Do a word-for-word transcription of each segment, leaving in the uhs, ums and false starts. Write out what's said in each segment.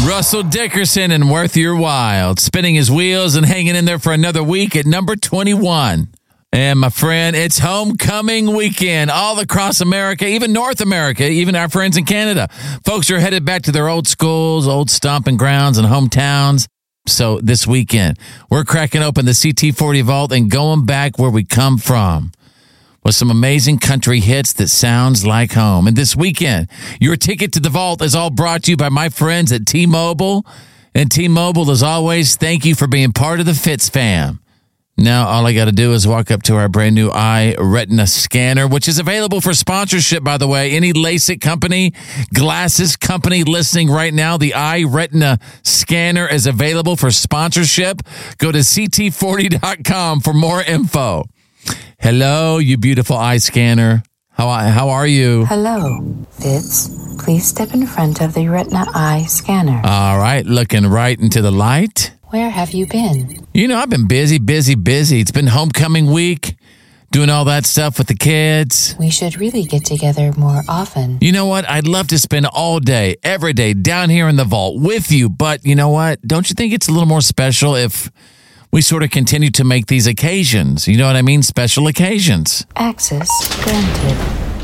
Russell Dickerson and Worth Your While, spinning his wheels and hanging in there for another week at number twenty-one. And my friend, it's homecoming weekend all across America, even North America, even our friends in Canada. Folks are headed back to their old schools, old stomping grounds and hometowns. So this weekend, we're cracking open the C T forty Vault and going back where we come from with some amazing country hits that sounds like home. And this weekend, your ticket to the vault is all brought to you by my friends at T-Mobile. And T-Mobile, as always, thank you for being part of the Fitz fam. Now, all I got to do is walk up to our brand new eye retina scanner, which is available for sponsorship, by the way. Any LASIK company, glasses company listening right now, the eye retina scanner is available for sponsorship. Go to C T forty dot com for more info. Hello, you beautiful eye scanner. How how are you? Hello, Fitz. Please step in front of the retina eye scanner. All right, looking right into the light. Where have you been? You know, I've been busy, busy, busy. It's been homecoming week, doing all that stuff with the kids. We should really get together more often. You know what? I'd love to spend all day, every day, down here in the vault with you. But you know what? Don't you think it's a little more special if we sort of continue to make these occasions? You know what I mean? Special occasions. Access granted.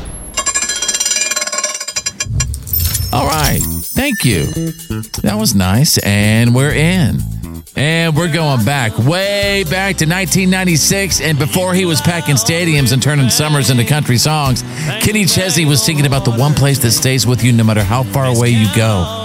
All right. Thank you. That was nice. And we're in. And we're going back, way back to nineteen ninety-six. And before he was packing stadiums and turning summers into country songs, Kenny Chesney was thinking about the one place that stays with you no matter how far away you go.